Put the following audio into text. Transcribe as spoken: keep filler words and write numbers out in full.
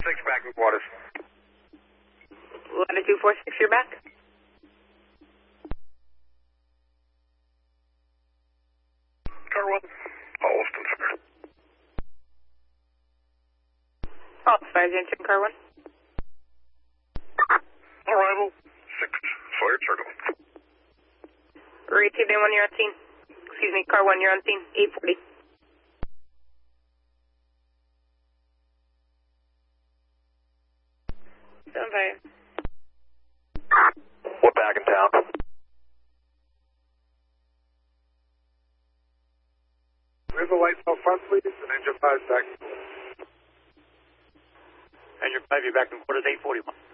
Six back in quarters. Latitude four six, you're back. Car one, Alston, sir. Oh, five engine, car one. Arrival, six, Sawyer Circle. Rate two one, you're on scene. Excuse me, car one, you're on scene. eight forty. Seven five. We're back in town. Where's the lights out front, please? And engine five back. Engine five, you're back in quarters, eight forty-one.